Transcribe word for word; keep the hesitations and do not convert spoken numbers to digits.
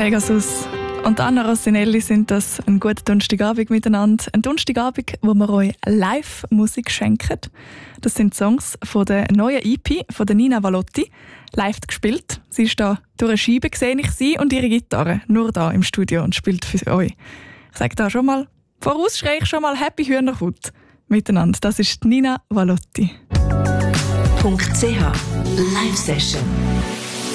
Pegasus und Anna Rossinelli sind das ein guter Donnerstagabend miteinander. Ein Donnerstagabend, wo wir euch Live-Musik schenken. Das sind Songs von der neuen E P von der Nina Valotti, live gespielt. Sie ist da durch eine Scheibe, sehe ich sie und ihre Gitarre, nur da im Studio und spielt für euch. Ich sage da schon mal, voraus schreie ich schon mal Happy Hühnerhaut miteinander. Das ist Nina Valotti. .ch Live Session.